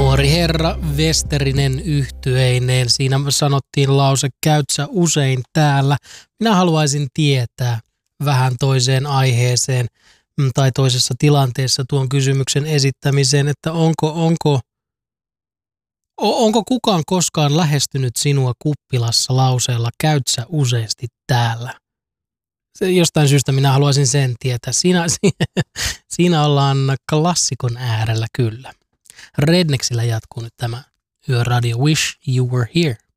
Nuori herra Westerinen yhtyeineen. Siinä sanottiin lause, käyt sä usein täällä. Minä haluaisin tietää vähän toiseen aiheeseen tai toisessa tilanteessa tuon kysymyksen esittämiseen, että onko kukaan koskaan lähestynyt sinua kuppilassa lauseella, käyt sä useasti täällä? Jostain syystä minä haluaisin sen tietää. Siinä ollaan klassikon äärellä kyllä. Rednexillä jatkuu nyt tämä Yöradio Wish You Were Here.